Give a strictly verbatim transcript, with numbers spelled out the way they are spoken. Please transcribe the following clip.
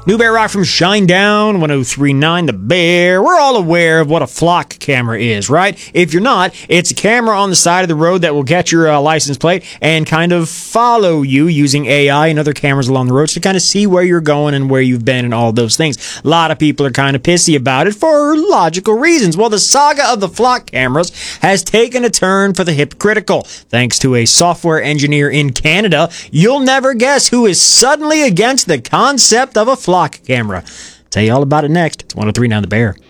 New Bear Rock from Shinedown, one oh three point nine The Bear. We're all aware of what a flock camera is, right? If you're not, it's a camera on the side of the road that will catch your uh, license plate and kind of follow you using A I and other cameras along the road to kind of see where you're going and where you've been and all those things. A lot of people are kind of pissy about it for logical reasons. Well, the saga of the flock cameras has taken a turn for the hypocritical. Thanks to a software engineer in Canada, you'll never guess who is suddenly against the concept of a flock camera. Tell you all about it next. It's one oh three point nine The Bear.